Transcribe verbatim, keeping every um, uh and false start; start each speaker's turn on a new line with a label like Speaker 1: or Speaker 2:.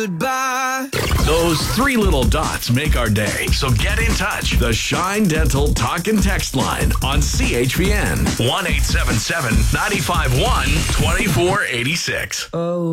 Speaker 1: goodbye.
Speaker 2: Those three little dots make our day. So get in touch. The Shine Dental Talk and Text line on C H P N. one eight seven seven, nine five one, two four eight six.
Speaker 1: Oh.